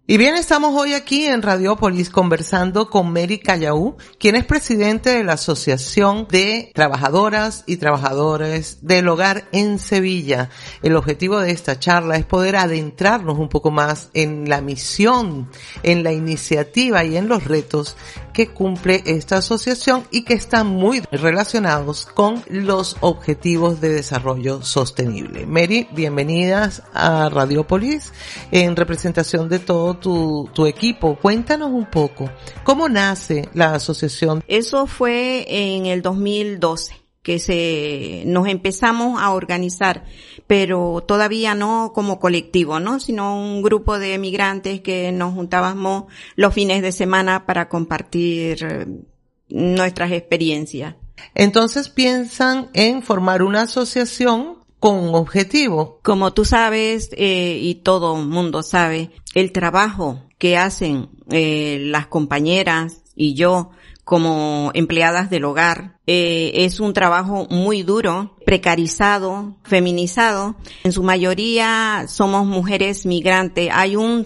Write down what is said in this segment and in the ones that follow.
Y bien, estamos hoy aquí en Radiópolis conversando con Mary Callaú, quien es presidente de la Asociación de Trabajadoras y Trabajadores del Hogar en Sevilla. El objetivo de esta charla es poder adentrarnos un poco más en la misión, en la iniciativa y en los retos que cumple esta asociación y que están muy relacionados con los objetivos de desarrollo sostenible. Mary, bienvenidas a Radiópolis en representación de todo tu equipo. Cuéntanos un poco, ¿cómo nace la asociación? Eso fue en el 2012 que nos empezamos a organizar, pero todavía no como colectivo, ¿no? Sino un grupo de migrantes que nos juntábamos los fines de semana para compartir nuestras experiencias. Entonces piensan en formar una asociación con un objetivo. Como tú sabes, y todo el mundo sabe, el trabajo que hacen las compañeras y yo como empleadas del hogar es un trabajo muy duro, precarizado, feminizado. En su mayoría somos mujeres migrantes. Hay un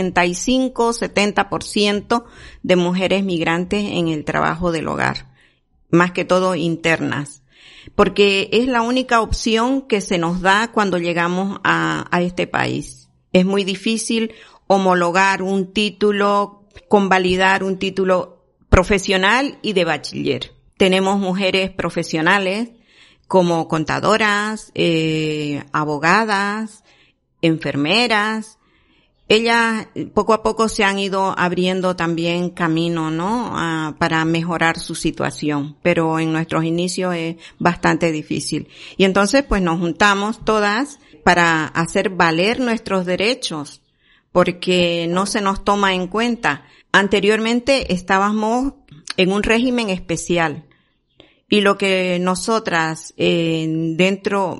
65-70% de mujeres migrantes en el trabajo del hogar, más que todo internas. Porque es la única opción que se nos da cuando llegamos a este país. Es muy difícil homologar un título, convalidar un título profesional y de bachiller. Tenemos mujeres profesionales como contadoras, abogadas, enfermeras. Ellas poco a poco se han ido abriendo también camino, ¿no? Para mejorar su situación, pero en nuestros inicios es bastante difícil. Y entonces pues nos juntamos todas para hacer valer nuestros derechos, porque no se nos toma en cuenta. Anteriormente estábamos en un régimen especial y lo que nosotras dentro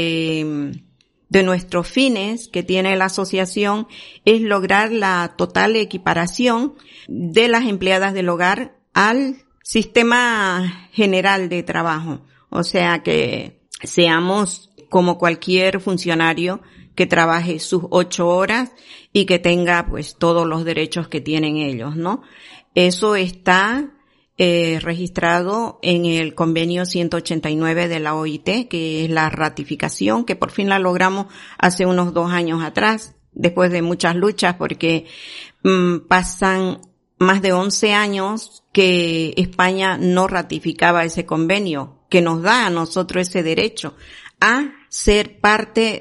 de nuestros fines que tiene la asociación es lograr la total equiparación de las empleadas del hogar al sistema general de trabajo. O sea, que seamos como cualquier funcionario que trabaje sus 8 horas y que tenga pues todos los derechos que tienen ellos, ¿no? Eso está registrado en el convenio 189 de la OIT, que es la ratificación, que por fin la logramos hace unos 2 años atrás, después de muchas luchas, porque pasan más de 11 años que España no ratificaba ese convenio, que nos da a nosotros ese derecho a ser parte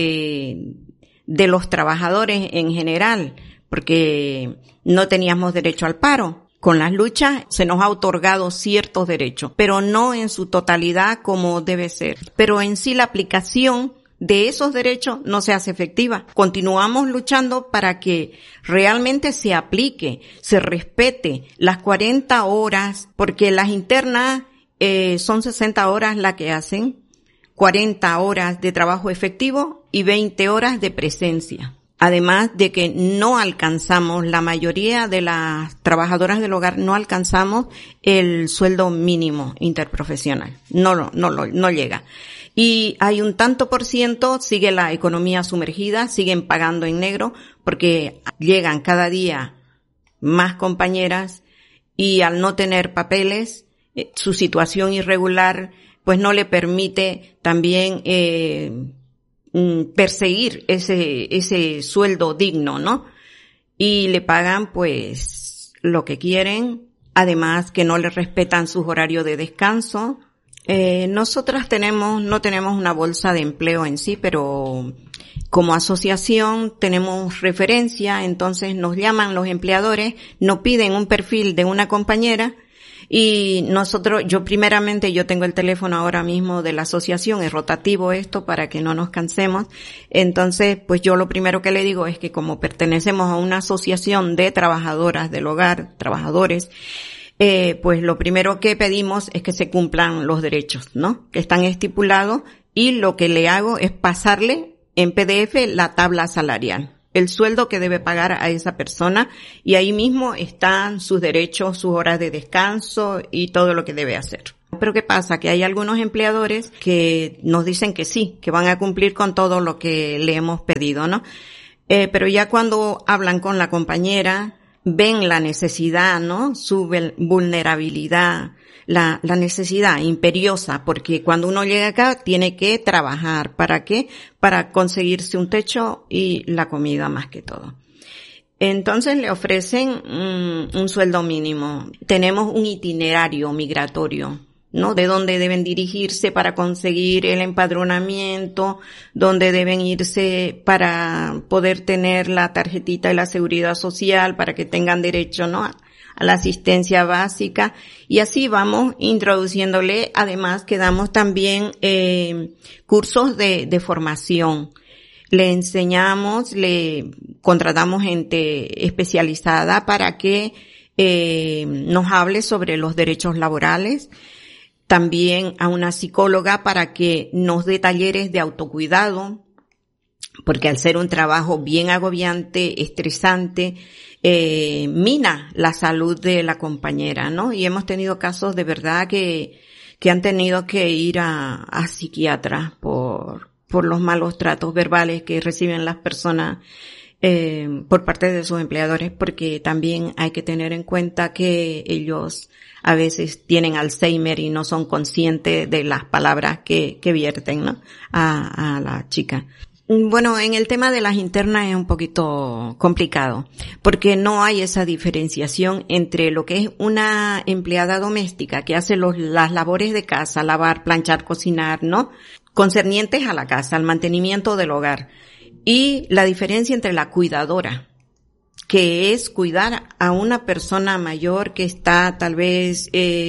de los trabajadores en general, porque no teníamos derecho al paro. Con las luchas se nos ha otorgado ciertos derechos, pero no en su totalidad como debe ser. Pero en sí la aplicación de esos derechos no se hace efectiva. Continuamos luchando para que realmente se aplique, se respete las 40 horas, porque las internas son 60 horas las que hacen, 40 horas de trabajo efectivo y 20 horas de presencia. Además de que no alcanzamos, la mayoría de las trabajadoras del hogar no alcanzamos el sueldo mínimo interprofesional. No llega. Y hay un tanto por ciento, sigue la economía sumergida, siguen pagando en negro, porque llegan cada día más compañeras y al no tener papeles, su situación irregular, pues no le permite también, perseguir ese sueldo digno, ¿no? Y le pagan pues lo que quieren, además que no le respetan sus horarios de descanso. Nosotras no tenemos una bolsa de empleo en sí, pero como asociación tenemos referencia, entonces nos llaman los empleadores, nos piden un perfil de una compañera. Y yo tengo el teléfono ahora mismo de la asociación, es rotativo esto para que no nos cansemos. Entonces, pues yo lo primero que le digo es que como pertenecemos a una asociación de trabajadoras del hogar, trabajadores, pues lo primero que pedimos es que se cumplan los derechos, ¿no? Que están estipulados, y lo que le hago es pasarle en PDF la tabla salarial, el sueldo que debe pagar a esa persona, y ahí mismo están sus derechos, sus horas de descanso y todo lo que debe hacer. Pero ¿qué pasa? Que hay algunos empleadores que nos dicen que sí, que van a cumplir con todo lo que le hemos pedido, ¿no? Pero ya cuando hablan con la compañera, ven la necesidad, ¿no? Su vulnerabilidad, la necesidad imperiosa, porque cuando uno llega acá tiene que trabajar. ¿Para qué? Para conseguirse un techo y la comida más que todo. Entonces le ofrecen un sueldo mínimo. Tenemos un itinerario migratorio, ¿no? De dónde deben dirigirse para conseguir el empadronamiento, dónde deben irse para poder tener la tarjetita de la seguridad social, para que tengan derecho, ¿no? A la asistencia básica. Y así vamos introduciéndole, además que damos también cursos de formación. Le enseñamos, le contratamos gente especializada para que nos hable sobre los derechos laborales. También a una psicóloga para que nos dé talleres de autocuidado, porque al ser un trabajo bien agobiante, estresante, mina la salud de la compañera, ¿no? Y hemos tenido casos de verdad que han tenido que ir a psiquiatras por los malos tratos verbales que reciben las personas por parte de sus empleadores, porque también hay que tener en cuenta que ellos a veces tienen Alzheimer y no son conscientes de las palabras que vierten, ¿no? A la chica. Bueno, en el tema de las internas es un poquito complicado, porque no hay esa diferenciación entre lo que es una empleada doméstica que hace las labores de casa, lavar, planchar, cocinar, ¿no? Concernientes a la casa, al mantenimiento del hogar. Y la diferencia entre la cuidadora, que es cuidar a una persona mayor que está tal vez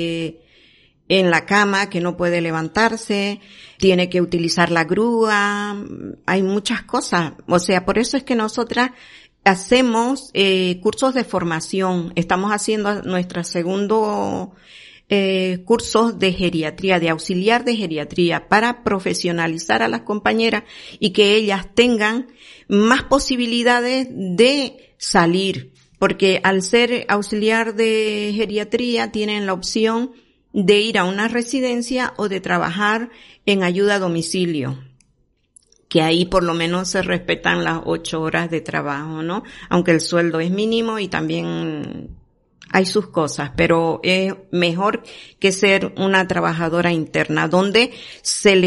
en la cama, que no puede levantarse, tiene que utilizar la grúa, hay muchas cosas. O sea, por eso es que nosotras hacemos cursos de formación. Estamos haciendo nuestro segundo cursos de geriatría, de auxiliar de geriatría, para profesionalizar a las compañeras y que ellas tengan más posibilidades de salir, porque al ser auxiliar de geriatría tienen la opción de ir a una residencia o de trabajar en ayuda a domicilio, que ahí por lo menos se respetan las 8 horas de trabajo, ¿no? Aunque el sueldo es mínimo y también hay sus cosas, pero es mejor que ser una trabajadora interna, donde se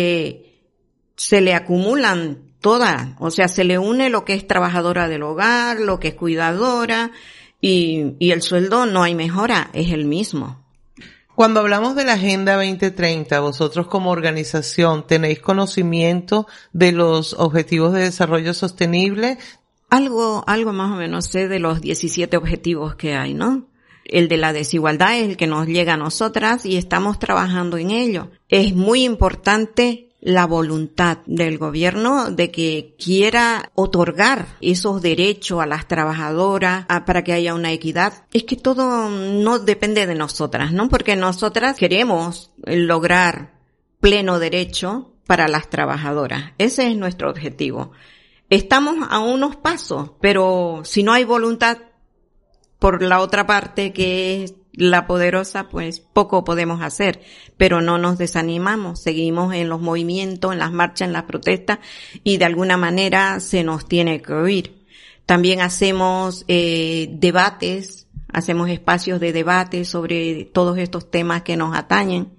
le acumulan todas, o sea, se le une lo que es trabajadora del hogar, lo que es cuidadora, y el sueldo no hay mejora, es el mismo. Cuando hablamos de la Agenda 2030, vosotros como organización, ¿tenéis conocimiento de los Objetivos de Desarrollo Sostenible? Algo más o menos sé de los 17 objetivos que hay, ¿no? El de la desigualdad es el que nos llega a nosotras y estamos trabajando en ello. Es muy importante la voluntad del gobierno de que quiera otorgar esos derechos a las trabajadoras para que haya una equidad. Es que todo no depende de nosotras, ¿no? Porque nosotras queremos lograr pleno derecho para las trabajadoras. Ese es nuestro objetivo. Estamos a unos pasos, pero si no hay voluntad por la otra parte, que es la poderosa, pues poco podemos hacer, pero no nos desanimamos, seguimos en los movimientos, en las marchas, en las protestas, y de alguna manera se nos tiene que oír. También hacemos debates, hacemos espacios de debate sobre todos estos temas que nos atañen,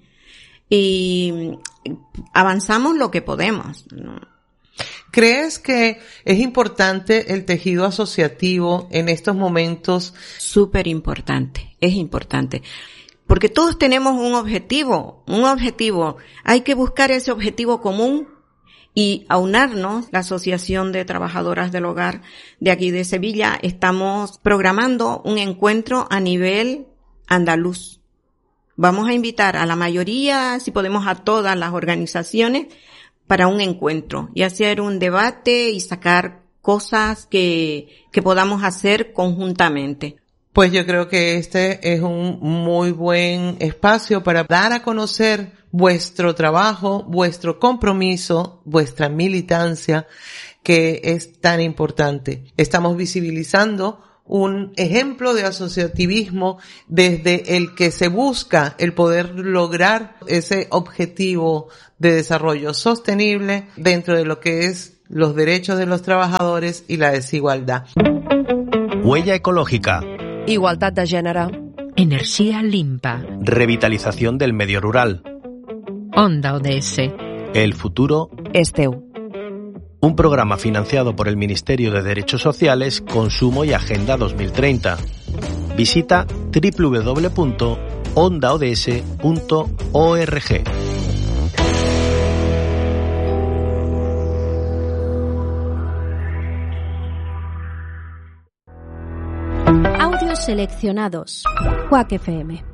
y avanzamos lo que podemos, ¿no? ¿Crees que es importante el tejido asociativo en estos momentos? Súper importante, es importante. Porque todos tenemos un objetivo. Hay que buscar ese objetivo común y aunarnos. La Asociación de Trabajadoras del Hogar de aquí de Sevilla estamos programando un encuentro a nivel andaluz. Vamos a invitar a la mayoría, si podemos a todas las organizaciones, para un encuentro y hacer un debate y sacar cosas que podamos hacer conjuntamente. Pues yo creo que este es un muy buen espacio para dar a conocer vuestro trabajo, vuestro compromiso, vuestra militancia, que es tan importante. Estamos visibilizando un ejemplo de asociativismo desde el que se busca el poder lograr ese objetivo de desarrollo sostenible dentro de lo que es los derechos de los trabajadores y la desigualdad. Huella ecológica. Igualtat de gènere. Energía limpa. Revitalización del medio rural. Onda ODS. El futuro És teu. Un programa financiado por el Ministerio de Derechos Sociales, Consumo y Agenda 2030. Visita www.ondaods.org. Audios seleccionados. Quack FM.